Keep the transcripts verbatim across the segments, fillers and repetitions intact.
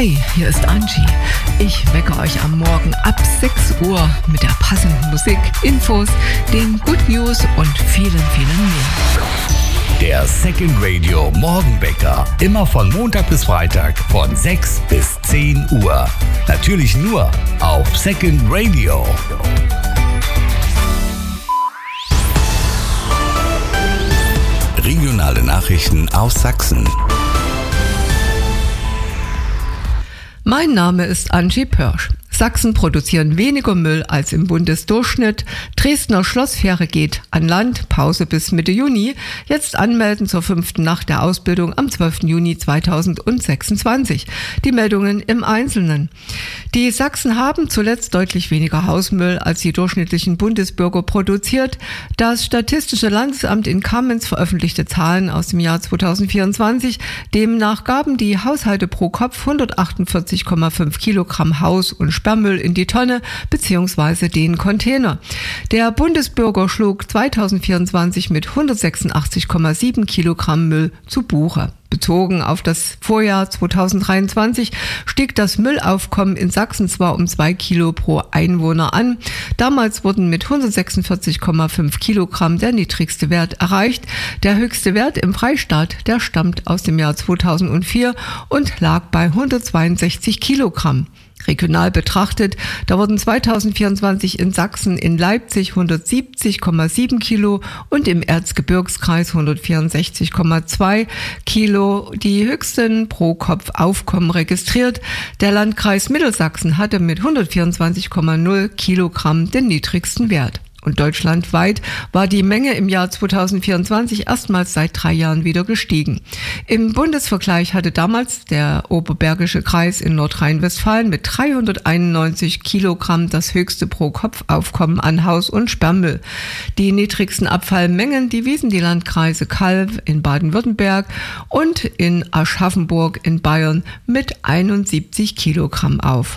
Hi, hier ist Angie. Ich wecke euch am Morgen ab sechs Uhr mit der passenden Musik, Infos, den Good News und vielen, vielen mehr. Der Second Radio Morgenwecker. Immer von Montag bis Freitag von sechs bis zehn Uhr. Natürlich nur auf Second Radio. Regionale Nachrichten aus Sachsen. Mein Name ist Angie Pörsch. Sachsen produzieren weniger Müll als im Bundesdurchschnitt. Dresdner Schlossfähre geht an Land, Pause bis Mitte Juni. Jetzt anmelden zur fünften Nacht der Ausbildung am zwölften Juni zweitausendsechsundzwanzig. Die Meldungen im Einzelnen. Die Sachsen haben zuletzt deutlich weniger Hausmüll als die durchschnittlichen Bundesbürger produziert. Das Statistische Landesamt in Kamenz veröffentlichte Zahlen aus dem Jahr zweitausendvierundzwanzig. Demnach gaben die Haushalte pro Kopf hundertachtundvierzig Komma fünf Kilogramm Haus- und Sperrmüll in die Tonne bzw. den Container. Der Bundesbürger schlug zweitausendvierundzwanzig mit hundertsechsundachtzig Komma sieben Kilogramm Müll zu Buche. Bezogen auf das Vorjahr zweitausenddreiundzwanzig stieg das Müllaufkommen in Sachsen zwar um zwei Kilo pro Einwohner an. Damals wurden mit hundertsechsundvierzig Komma fünf Kilogramm der niedrigste Wert erreicht. Der höchste Wert im Freistaat, der stammt aus dem Jahr zweitausendvier und lag bei hundertzweiundsechzig Kilogramm. Regional betrachtet, da wurden zweitausendvierundzwanzig in Sachsen in Leipzig hundertsiebzig Komma sieben Kilo und im Erzgebirgskreis hundertvierundsechzig Komma zwei Kilo die höchsten Pro-Kopf-Aufkommen registriert. Der Landkreis Mittelsachsen hatte mit hundertvierundzwanzig Komma null Kilogramm den niedrigsten Wert. Und deutschlandweit war die Menge im Jahr zweitausendvierundzwanzig erstmals seit drei Jahren wieder gestiegen. Im Bundesvergleich hatte damals der Oberbergische Kreis in Nordrhein-Westfalen mit dreihunderteinundneunzig Kilogramm das höchste Pro-Kopf-Aufkommen an Haus- und Sperrmüll. Die niedrigsten Abfallmengen, die wiesen die Landkreise Calw in Baden-Württemberg und in Aschaffenburg in Bayern mit einundsiebzig Kilogramm auf.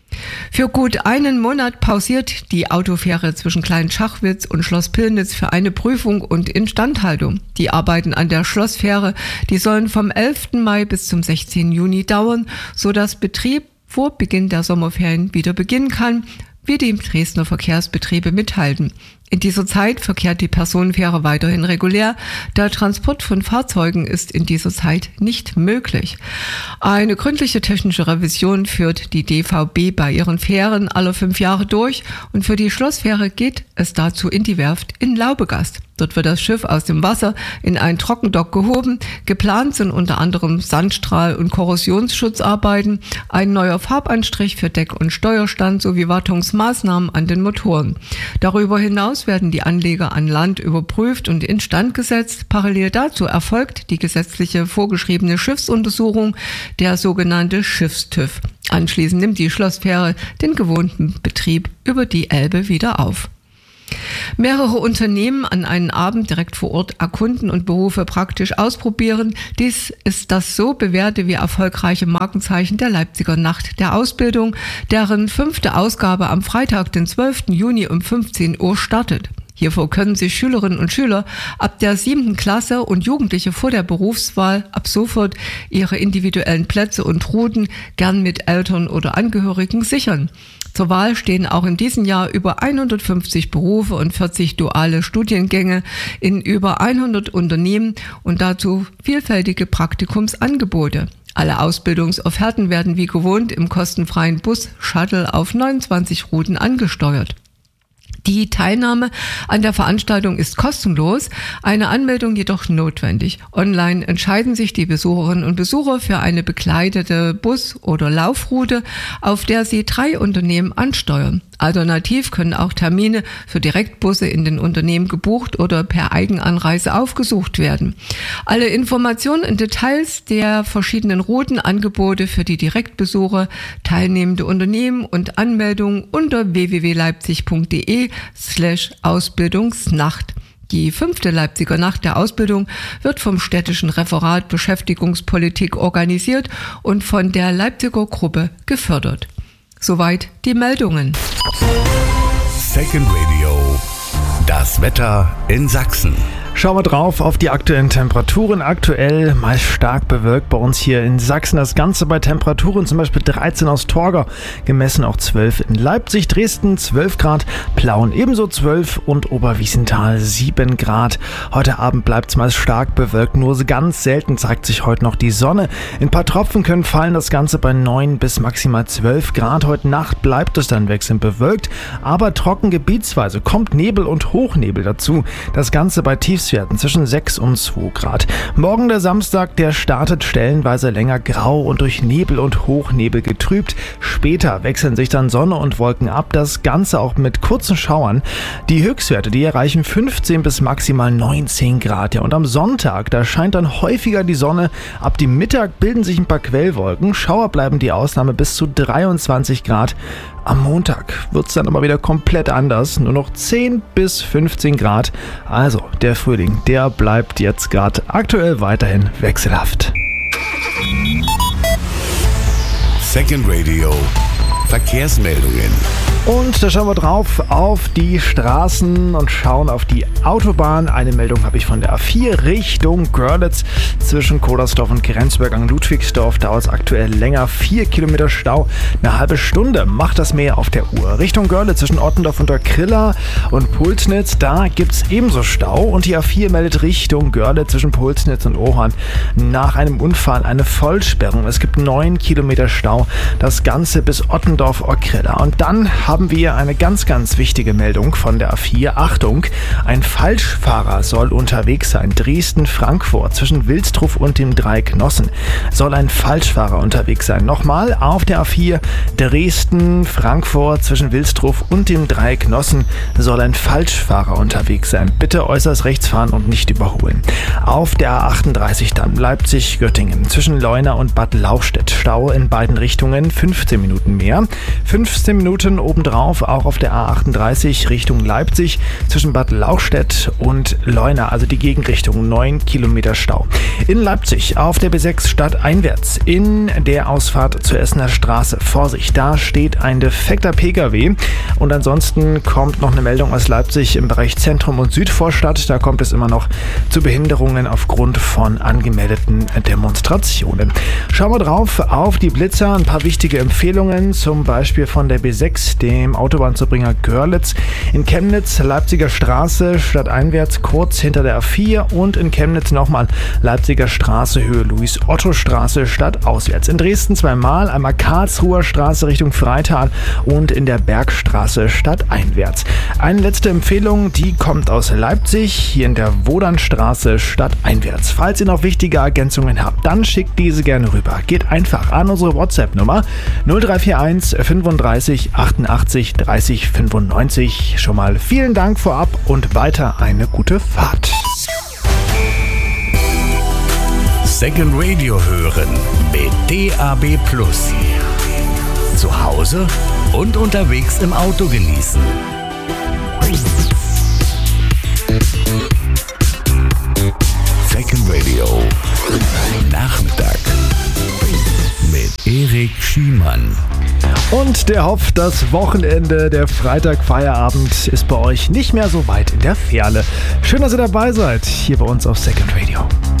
Für gut einen Monat pausiert die Autofähre zwischen Klein-Schachwitz und Schloss Pillnitz für eine Prüfung und Instandhaltung. Die Arbeiten an der Schlossfähre, die sollen vom elften Mai bis zum sechzehnten Juni dauern, sodass Betrieb vor Beginn der Sommerferien wieder beginnen kann, wie die Dresdner Verkehrsbetriebe mithalten. In dieser Zeit verkehrt die Personenfähre weiterhin regulär. Der Transport von Fahrzeugen ist in dieser Zeit nicht möglich. Eine gründliche technische Revision führt die D V B bei ihren Fähren alle fünf Jahre durch und für die Schlossfähre geht es dazu in die Werft in Laubegast. Dort wird das Schiff aus dem Wasser in ein Trockendock gehoben. Geplant sind unter anderem Sandstrahl- und Korrosionsschutzarbeiten, ein neuer Farbanstrich für Deck- und Steuerstand sowie Wartungsmaßnahmen an den Motoren. Darüber hinaus werden die Anleger an Land überprüft und instand gesetzt. Parallel dazu erfolgt die gesetzliche vorgeschriebene Schiffsuntersuchung, der sogenannte Schiffstüv. Anschließend nimmt die Schlossfähre den gewohnten Betrieb über die Elbe wieder auf. Mehrere Unternehmen an einem Abend direkt vor Ort erkunden und Berufe praktisch ausprobieren. Dies ist das so bewährte wie erfolgreiche Markenzeichen der Leipziger Nacht der Ausbildung, deren fünfte Ausgabe am Freitag, den zwölften Juni um fünfzehn Uhr startet. Hierfür können sich Schülerinnen und Schüler ab der siebten Klasse und Jugendliche vor der Berufswahl ab sofort ihre individuellen Plätze und Routen gern mit Eltern oder Angehörigen sichern. Zur Wahl stehen auch in diesem Jahr über hundertfünfzig Berufe und vierzig duale Studiengänge in über hundert Unternehmen und dazu vielfältige Praktikumsangebote. Alle Ausbildungsofferten werden wie gewohnt im kostenfreien Bus Shuttle auf neunundzwanzig Routen angesteuert. Die Teilnahme an der Veranstaltung ist kostenlos, eine Anmeldung jedoch notwendig. Online entscheiden sich die Besucherinnen und Besucher für eine begleitete Bus- oder Laufroute, auf der sie drei Unternehmen ansteuern. Alternativ können auch Termine für Direktbusse in den Unternehmen gebucht oder per Eigenanreise aufgesucht werden. Alle Informationen und Details der verschiedenen Routenangebote für die Direktbesuche, teilnehmende Unternehmen und Anmeldungen unter w w w punkt leipzig punkt d e slash Ausbildungsnacht. Die fünfte Leipziger Nacht der Ausbildung wird vom städtischen Referat Beschäftigungspolitik organisiert und von der Leipziger Gruppe gefördert. Soweit die Meldungen. Second Radio. Das Wetter in Sachsen. Schauen wir drauf auf die aktuellen Temperaturen. Aktuell meist stark bewölkt bei uns hier in Sachsen. Das Ganze bei Temperaturen zum Beispiel dreizehn aus Torgau, gemessen auch zwölf in Leipzig, Dresden zwölf Grad, Plauen ebenso zwölf und Oberwiesenthal sieben Grad. Heute Abend bleibt es meist stark bewölkt, nur ganz selten zeigt sich heute noch die Sonne. Ein paar Tropfen können fallen, das Ganze bei neun bis maximal zwölf Grad. Heute Nacht bleibt es dann wechselnd bewölkt, aber trocken gebietsweise, kommt Nebel und Hochnebel dazu. Das Ganze bei Tiefswerten zwischen sechs und zwei Grad. Morgen der Samstag, der startet stellenweise länger grau und durch Nebel und Hochnebel getrübt. Später wechseln sich dann Sonne und Wolken ab, das Ganze auch mit kurzen Schauern. Die Höchstwerte, die erreichen fünfzehn bis maximal neunzehn Grad. Ja, und am Sonntag, da scheint dann häufiger die Sonne. Ab dem Mittag bilden sich ein paar Quellwolken. Schauer bleiben die Ausnahme bis zu dreiundzwanzig Grad. Am Montag wird es dann aber wieder komplett anders. Nur noch zehn bis fünfzehn Grad. Also der Frühling, der bleibt jetzt gerade aktuell weiterhin wechselhaft. Second Radio Verkehrsmeldungen. Und da schauen wir drauf auf die Straßen und schauen auf die Autobahn. Eine Meldung habe ich von der A vier Richtung Görlitz. Zwischen Kodersdorf und Grenzberg an Ludwigsdorf dauert es aktuell länger. Vier Kilometer Stau. Eine halbe Stunde macht das mehr auf der Uhr. Richtung Görlitz zwischen Ottendorf und Krilla und Pulsnitz. Da gibt es ebenso Stau. Und die A vier meldet Richtung Görlitz zwischen Pulsnitz und Ohorn nach einem Unfall eine Vollsperrung. Es gibt neun Kilometer Stau. Das Ganze bis Ottendorf-Krilla. Und dann haben wir eine ganz, ganz wichtige Meldung von der A vier. Achtung, ein Falschfahrer soll unterwegs sein. Dresden-Frankfurt zwischen Wilstrup und dem Dreieck Nossen soll ein Falschfahrer unterwegs sein. Nochmal auf der A vier Dresden-Frankfurt zwischen Wilstrup und dem Dreieck Nossen soll ein Falschfahrer unterwegs sein. Bitte äußerst rechts fahren und nicht überholen. Auf der A achtunddreißig dann Leipzig-Göttingen zwischen Leuna und Bad Lauchstädt. Stau in beiden Richtungen, fünfzehn Minuten mehr. fünfzehn Minuten obendrauf auch auf der A achtunddreißig Richtung Leipzig zwischen Bad Lauchstädt und Leuna, also die Gegenrichtung, neun Kilometer Stau. In Leipzig auf der B sechs stadteinwärts in der Ausfahrt zur Essener Straße. Vorsicht, da steht ein defekter Pkw. Und ansonsten kommt noch eine Meldung aus Leipzig im Bereich Zentrum und Südvorstadt. Da kommt es immer noch zu Behinderungen aufgrund von angemeldeten Demonstrationen. Schauen wir drauf auf die Blitzer. Ein paar wichtige Empfehlungen, zum Beispiel von der B sechs, dem Autobahnzubringer Görlitz. In Chemnitz Leipziger Straße stadteinwärts kurz hinter der A vier und in Chemnitz nochmal Leipziger Straße Höhe Luis-Otto-Straße stadtauswärts. In Dresden zweimal, einmal Karlsruher Straße Richtung Freital und in der Bergstraße stadteinwärts. Eine letzte Empfehlung, die kommt aus Leipzig, hier in der Wodanstraße stadteinwärts. Falls ihr noch wichtige Ergänzungen habt, dann schickt diese gerne rüber. Geht einfach an unsere WhatsApp-Nummer null drei vier eins fünfunddreißig achtundachtzig dreißig fünfundneunzig. Schon mal vielen Dank vorab und weiter eine gute Fahrt. Second Radio hören mit D A B Plus. Zu Hause und unterwegs im Auto genießen. Second Radio Nachmittag mit Erik Schiemann. Und der hofft, das Wochenende, der Freitag-Feierabend ist bei euch nicht mehr so weit in der Ferne. Schön, dass ihr dabei seid, hier bei uns auf Second Radio.